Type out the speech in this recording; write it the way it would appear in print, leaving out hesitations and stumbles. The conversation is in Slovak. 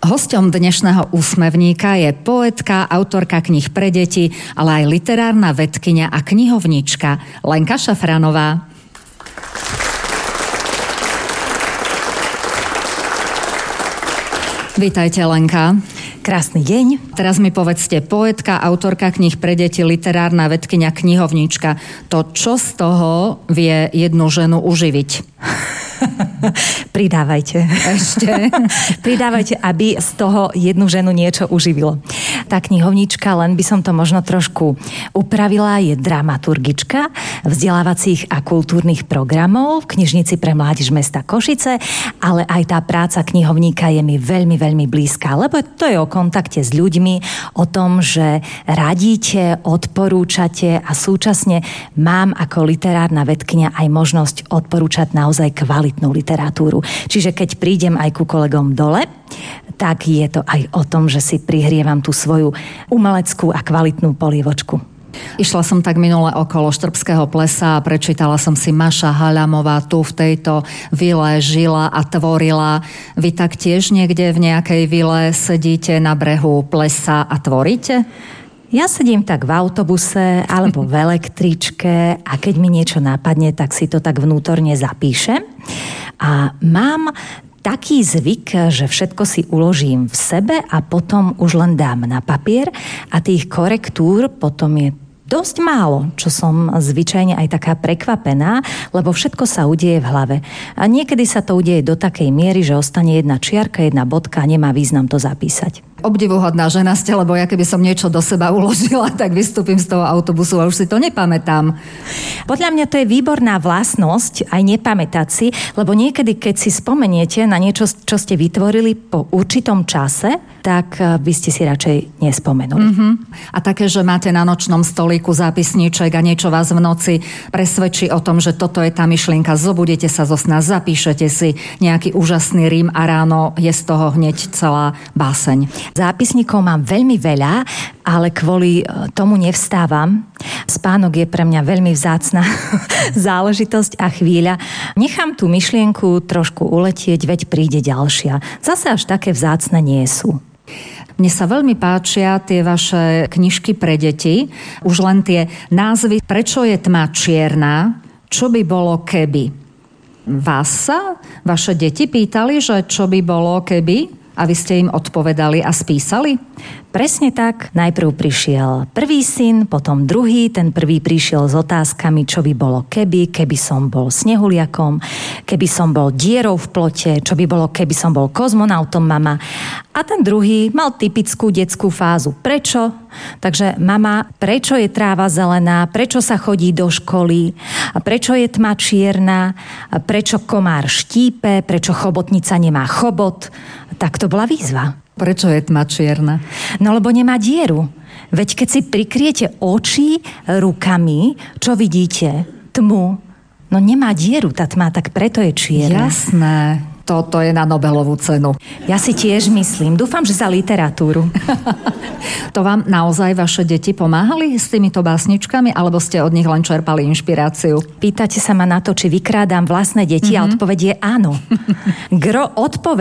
Hosťom dnešného úsmevníka je poetka, autorka kníh pre deti, ale aj literárna vedkyňa a knihovnička Lenka Šafranová. Vítajte, Lenka. Krásny deň. Teraz mi povedzte, poetka, autorka kníh pre deti, literárna vedkyňa, knihovnička. To čo z toho vie jednu ženu uživiť? Pridávajte. Ešte. Pridávajte, aby z toho jednu ženu niečo uživilo. Tá knihovnička, len by som to možno trošku upravila, je dramaturgička vzdelávacích a kultúrnych programov v knižnici pre mládež mesta Košice, ale aj tá práca knihovníka je mi veľmi, veľmi blízka, lebo to je o kontakte s ľuďmi, o tom, že radíte, odporúčate a súčasne mám ako literárna vedkyňa aj možnosť odporúčať naozaj kvalitnú literatúru. Čiže keď prídem aj ku kolegom dole, tak je to aj o tom, že si prihrievam tú svoju umeleckú a kvalitnú polievočku. Išla som tak minule okolo Štrbského plesa a prečítala som si Maša Haľamová tu v tejto vile žila a tvorila. Vy tak tiež niekde v nejakej vile sedíte na brehu plesa a tvoríte? Ja sedím tak v autobuse alebo v električke a keď mi niečo napadne, tak si to tak vnútorne zapíšem. A mám taký zvyk, že všetko si uložím v sebe a potom už len dám na papier a tých korektúr potom je dosť málo, čo som zvyčajne aj taká prekvapená, lebo všetko sa udeje v hlave. A niekedy sa to udeje do takej miery, že ostane jedna čiarka, jedna bodka a nemá význam to zapísať. Obdivuhodná žena ste, lebo ja keby som niečo do seba uložila, tak vystúpim z toho autobusu a už si to nepamätám. Podľa mňa to je výborná vlastnosť aj nepamätať si, lebo niekedy, keď si spomeniete na niečo, čo ste vytvorili po určitom čase, tak by ste si radšej nespomenuli. A také, že máte na nočnom stolíku zápisníček a niečo vás v noci presvedčí o tom, že toto je tá myšlienka, zobudíte sa zo sna, zapíšete si nejaký úžasný rím a ráno je z toho hneď celá báseň. Zápisníkov mám veľmi veľa, ale kvôli tomu nevstávam. Spánok je pre mňa veľmi vzácna záležitosť a chvíľa. Nechám tú myšlienku trošku uletieť, veď príde ďalšia. Zase až také vzácne nie sú. Mne sa veľmi páčia tie vaše knižky pre deti. Už len tie názvy. Prečo je tma čierna? Čo by bolo keby? Vás sa vaše deti pýtali, že čo by bolo keby? A vy ste im odpovedali a spísali? Presne tak. Najprv prišiel prvý syn, potom druhý. Ten prvý prišiel s otázkami, čo by bolo keby som bol snehuliakom, keby som bol dierou v plote, čo by bolo, keby som bol kozmonautom, mama. A ten druhý mal typickú detskú fázu. Prečo? Takže mama, prečo je tráva zelená? Prečo sa chodí do školy? A prečo je tma čierna? A prečo komár štípe? Prečo chobotnica nemá chobot? Tak to bola výzva. Prečo je tma čierna? No lebo nemá dieru. Veď keď si prikriete oči rukami, čo vidíte? Tmu. No nemá dieru tá tma, tak preto je čierna. Jasné. Toto je na Nobelovú cenu. Ja si tiež myslím. Dúfam, že za literatúru. To vám naozaj vaše deti pomáhali s týmito básničkami, alebo ste od nich len čerpali inšpiráciu? Pýtate sa ma na to, či vykrádam vlastné deti a odpoveď je áno. Gro odpoveď